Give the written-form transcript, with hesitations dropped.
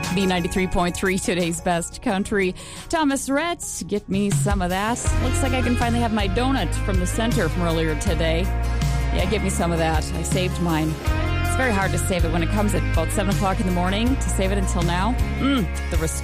B93.3, today's best country. Thomas Rhett, get me some of that. Looks like I can finally have my donut from the center from earlier today. Yeah, get me some of that. I saved mine. It's very hard to save it when it comes at about 7 o'clock in the morning. To save it until now, the